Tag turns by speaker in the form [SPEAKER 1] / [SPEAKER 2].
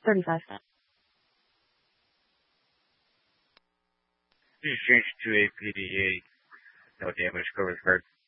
[SPEAKER 1] $0.35.
[SPEAKER 2] Please change to APDA. No damage, cover card.